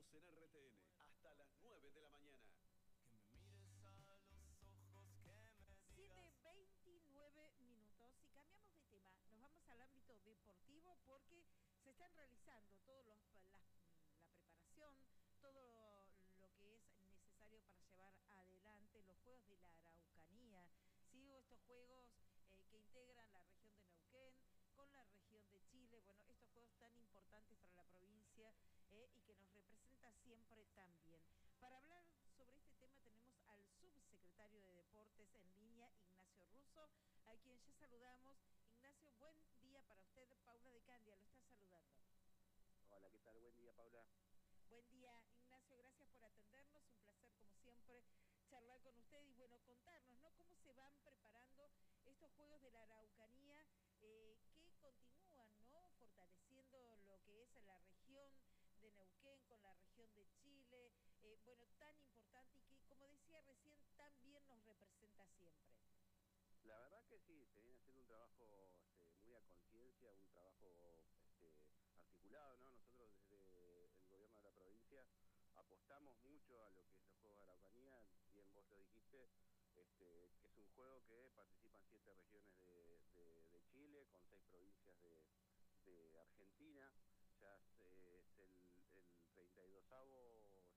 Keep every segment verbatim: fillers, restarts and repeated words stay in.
Estamos en R T N hasta las nueve de la mañana. Que me mires a los ojos, que me digas... siete veintinueve minutos y cambiamos de tema. Nos vamos al ámbito deportivo porque se están realizando todos los la, la preparación, todo lo que es necesario para llevar adelante los Juegos de la Araucanía. ¿Sí? Estos juegos eh, que integran la región de Neuquén con la región de Chile. Bueno, estos juegos tan importantes para la provincia eh, y que nos representa siempre tan bien. Para hablar sobre este tema tenemos al subsecretario de Deportes en línea, Ignacio Russo, a quien ya saludamos. Ignacio, buen día para usted. Paula de Candia lo está saludando. Hola, ¿qué tal? Buen día, Paula. Buen día, Ignacio, gracias por atendernos. Un placer, como siempre, charlar con usted y, bueno, contarnos, ¿no?, cómo se van preparando estos Juegos de la Araucanía, eh, que continúan, ¿no?, fortaleciendo lo que es la región de Neuquén con la región de Chile, eh, bueno, tan importante y que, como decía recién, tan bien nos representa siempre. La verdad que sí, se viene haciendo un trabajo este, muy a conciencia, un trabajo este, articulado, ¿no? Nosotros desde el gobierno de la provincia apostamos mucho a lo que es los Juegos de Araucanía, bien vos lo dijiste, este, que es un juego que participan siete regiones de, de, de Chile, con seis provincias de, de Argentina. Ya es, es el, el treinta y dosavo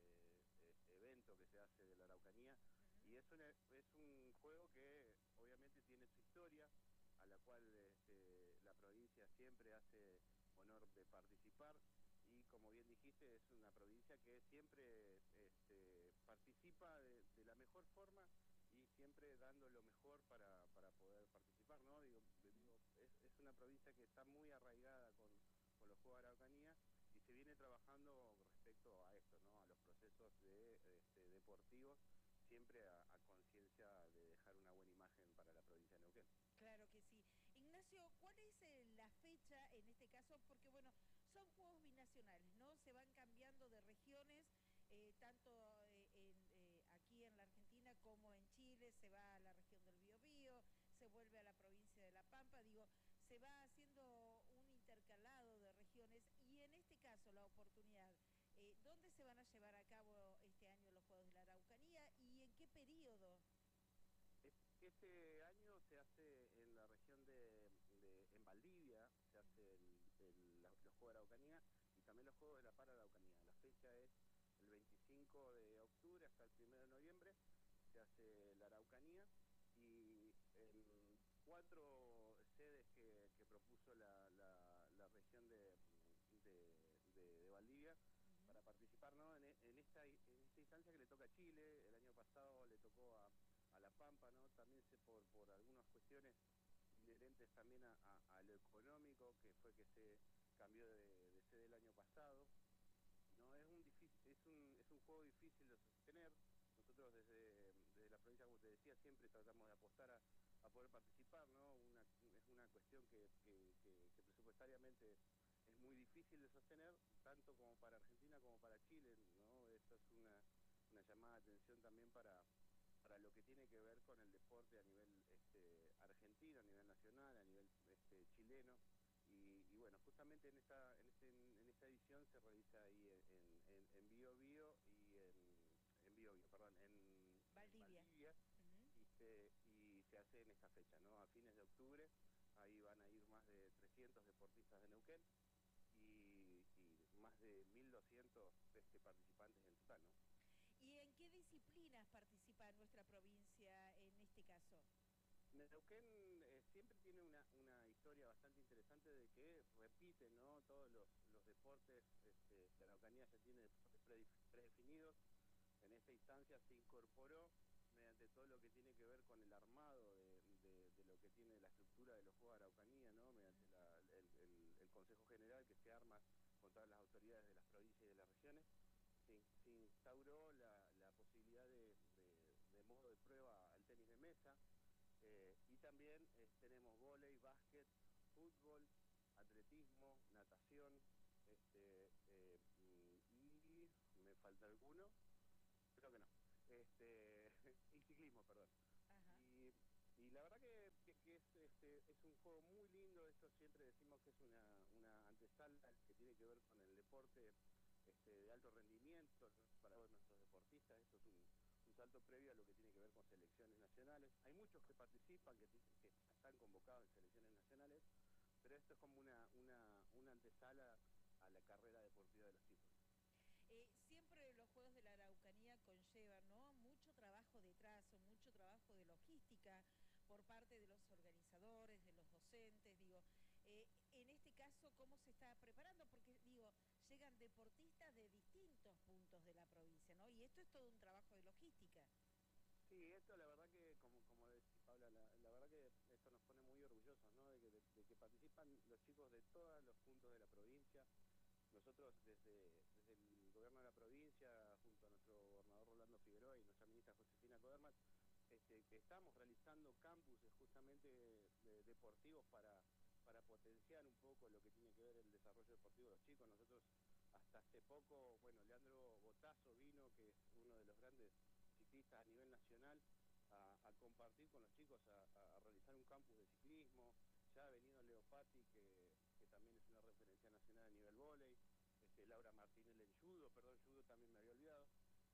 este, evento que se hace de la Araucanía. Y es un, es un juego que obviamente tiene su historia, a la cual este, la provincia siempre hace honor de participar, y como bien dijiste, es una provincia que siempre este, participa de, de la mejor forma y siempre dando lo mejor para, para poder participar, ¿no? Digo, digo es, es una provincia que está muy arraigada con, con los Juegos de Araucanía y se viene trabajando respecto a esto, ¿no? A los procesos de, este, deportivos, siempre a, a conciencia de dejar una buena imagen para la provincia de Neuquén. Claro que sí. Ignacio, ¿cuál es eh, la fecha en este caso? Porque, bueno, son juegos binacionales, ¿no? Se van cambiando de regiones, eh, tanto eh, en, eh, aquí en la Argentina como en Chile, se va a la región del Biobío, se vuelve a la provincia de La Pampa, digo, se va haciendo un intercalado de regiones y en este caso la oportunidad, eh, ¿dónde se van a llevar a cabo este año los Juegos de la Araucanía y en qué periodo? Este año se hace en la región de, de en Valdivia, se hace el, el, los Juegos de Araucanía y también los Juegos de la Pararaucanía. La fecha es el veinticinco de octubre hasta el primero de noviembre, se hace la Araucanía, y en cuatro sedes que, que propuso la, la, la región de, de, de, de Valdivia para participar, ¿no? en, en, esta, en esta instancia que le toca a Chile. El año pasado le tocó a a La Pampa, ¿no? También sé por, por algunas cuestiones inherentes también a, a, a lo económico, que fue que se cambió de, de sede el año pasado. No, es un difícil, es un, es un juego difícil de sostener. Nosotros desde, desde la provincia, como te decía, siempre tratamos de apostar a, a poder participar, ¿no? Una, es una cuestión que, que, que, que presupuestariamente es muy difícil de sostener, tanto como para Argentina como para Chile, ¿no? Esto es una, una llamada de atención también para para lo que tiene que ver con el deporte a nivel este, argentino, a nivel nacional, a nivel este, chileno, y, y bueno, justamente en esta en, este, en esta edición se realiza ahí en, en, en Bio Bio y en, en Bio Bio, perdón, en Valdivia, en Valdivia uh-huh. y, se, y se hace en esta fecha, ¿no? A fines de octubre, ahí van a ir más de trescientos deportistas de Neuquén y, y más de mil doscientos este, participantes en total, ¿no? ¿Y en qué disciplinas participa nuestra provincia en este caso? Neuquén eh, siempre tiene una, una historia bastante interesante de que repite, ¿no? Todos los, los deportes, este, la Araucanía ya tiene deportes predefinidos. En esta instancia se incorporó mediante todo lo que tiene que ver con el armado de, de, de lo que tiene la estructura de los Juegos de Araucanía, ¿no? Mediante la, el, el, el Consejo General, que se arma con todas las autoridades de las provincias y de las regiones. Se, se instauró la, la posibilidad de, de, de modo de prueba al tenis de mesa, eh, y también eh, tenemos vóley, básquet, fútbol, atletismo, natación, este, eh, y me falta alguno, creo que no, este, y ciclismo, perdón. Ajá. Y, y la verdad que, que, que es, este, es un juego muy lindo. Esto siempre decimos que es una, una antesala que tiene que ver con el deporte este, de alto rendimiento, ¿no? Para todos nuestros deportistas. Esto es un, un salto previo a lo que tiene que ver con selecciones nacionales. Hay muchos que participan, que, que están convocados en selecciones nacionales, pero esto es como una, una, una antesala a la carrera deportiva de los chicos. Eh, siempre los Juegos de la Araucanía conllevan, ¿no?, mucho trabajo detrás, o mucho trabajo de logística por parte de los organizadores, de los docentes, digo, eh, en este caso, ¿cómo se está preparando? Porque, digo, llegan deportistas de distintos puntos de la provincia, ¿no? Y esto es todo un trabajo de logística. Sí, esto la verdad que, como, como decís, Paula, la, la verdad que esto nos pone muy orgullosos, ¿no? De que, de, de que participan los chicos de todos los puntos de la provincia. Nosotros desde, desde el gobierno de la provincia, junto a nuestro gobernador Rolando Figueroa y nuestra ministra Josefina Coderman, este, que estamos realizando campuses justamente de, deportivos para, para potenciar un poco lo que tiene que ver el desarrollo deportivo de los chicos. Nosotros hasta hace poco, bueno, Leandro Botazo vino, que es uno de los grandes ciclistas a nivel nacional, a, a compartir con los chicos, a, a realizar un campus de ciclismo. Ya ha venido Leo Patti, que, que también es una referencia nacional a nivel vóley, este, Laura Martinelli en judo, perdón, judo también me había olvidado,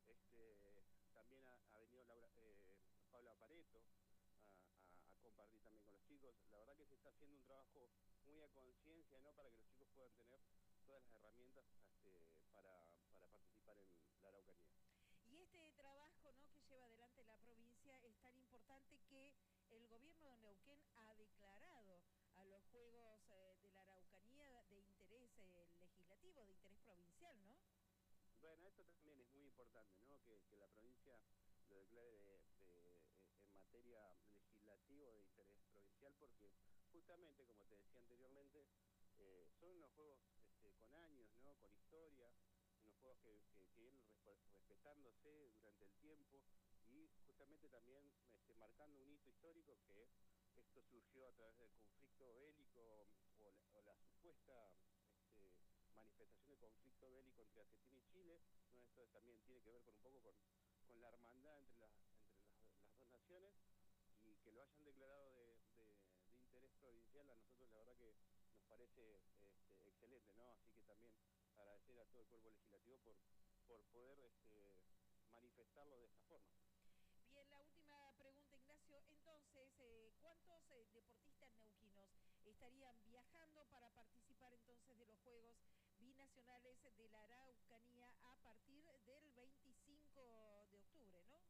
este, también ha, ha venido Laura, eh, Paula Pareto a, a, a compartir también con los chicos. La verdad que se está haciendo un trabajo muy a conciencia, ¿no?, para que los chicos puedan tener todas las herramientas este, para, para participar en la Araucanía. Y este trabajo, ¿no?, que lleva adelante la provincia es tan importante que el gobierno de Neuquén ha declarado a los Juegos eh, de la Araucanía de interés eh, legislativo, de interés provincial, ¿no? Bueno, esto también es muy importante, ¿no?, que, que la provincia lo declare de, de, en materia legislativa de interés provincial, porque justamente, como te decía anteriormente, eh, son unos juegos este, con años, ¿no?, con historia, unos juegos que, que, que vienen respetándose durante el tiempo y justamente también este, marcando un hito histórico, que esto surgió a través del conflicto bélico o la, o la supuesta este, manifestación de conflicto bélico entre Argentina y Chile, ¿no? Esto también tiene que ver con un poco con, con la hermandad entre, la, entre las, las dos naciones, y que lo hayan declarado de, de, de interés provincial, a nosotros la verdad que nos parece este, excelente, ¿no? Así que también agradecer a todo el cuerpo legislativo por, por poder este, manifestarlo de esta forma. Bien, la última pregunta, Ignacio. Entonces, eh, ¿cuántos eh, deportistas neuquinos estarían viajando para participar entonces de los Juegos Binacionales de la Araucanía a partir del veinticinco de octubre, ¿no?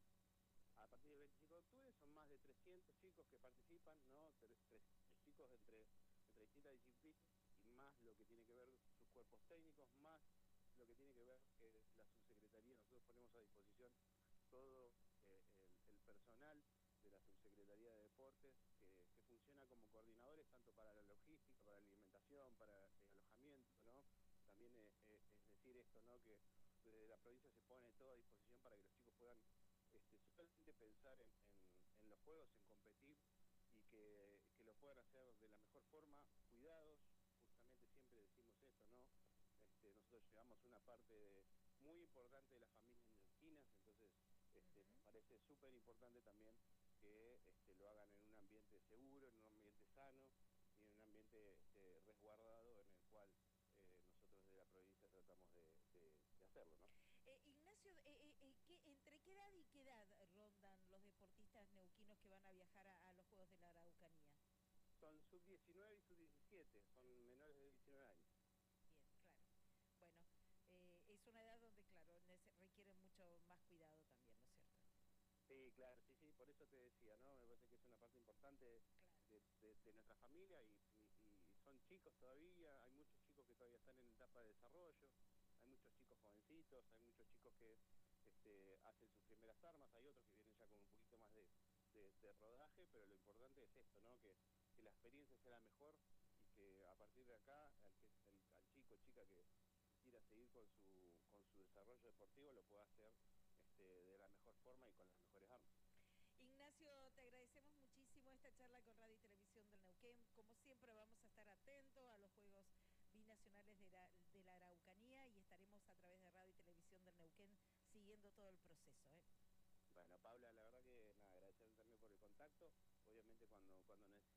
A partir del veinticinco de octubre son más de trescientos chicos que participan, ¿no? trescientos chicos entre, entre distintas disciplinas, y más lo que tiene que ver sus cuerpos técnicos, más lo que tiene que ver que la subsecretaría. Nosotros ponemos a disposición todo eh, el, el personal de la Subsecretaría de Deportes, que, que funciona como coordinadores tanto para la logística, para la alimentación, para el alojamiento, ¿no? También eh, eh, es decir esto, ¿no?, que desde la provincia se pone todo a disposición para que los chicos puedan este, solamente pensar en, en, en los juegos, en competir, y que, que lo puedan hacer de la mejor forma, cuidados. Justamente siempre decimos esto, ¿no? Este, nosotros llevamos una parte de, muy importante de las familias neuquinas, entonces este, Uh-huh. nos parece súper importante también que este, lo hagan en un ambiente seguro, en un ambiente sano y en un ambiente este, resguardado, en el cual eh, nosotros de la provincia tratamos de, de, de hacerlo, ¿no? Eh, Ignacio, eh, eh, ¿qué, ¿entre qué edad y qué edad rondan los deportistas neuquinos que van a viajar a, a los Juegos de la Araucanía? Son sub diecinueve y sub diecisiete, son menores de diecinueve años. Bien, claro. Bueno, eh, es una edad donde, claro, requieren mucho más cuidado también, ¿no es cierto? Sí, claro, sí, sí, por eso te decía, ¿no? Me parece que es una parte importante Claro. de, de, de nuestra familia, y, y, y son chicos todavía, hay muchos chicos que todavía están en etapa de desarrollo, hay muchos chicos jovencitos, hay muchos chicos que este, hacen sus primeras armas, hay otros que vienen ya con un poquito más de, de, de rodaje, pero lo importante es esto, ¿no? Que, que la experiencia sea la mejor, y que a partir de acá, al, que, el, al chico o chica que quiera seguir con su, con su desarrollo deportivo lo pueda hacer este, de la mejor forma y con las mejores armas. Ignacio, te agradecemos muchísimo esta charla con Radio y Televisión del Neuquén. Como siempre, vamos a estar atentos a los Juegos Binacionales de la, de la Araucanía, y estaremos a través de Radio y Televisión del Neuquén siguiendo todo el proceso, ¿eh? Bueno, Paula, la verdad que nada, agradecer también por el contacto. Obviamente cuando, cuando necesite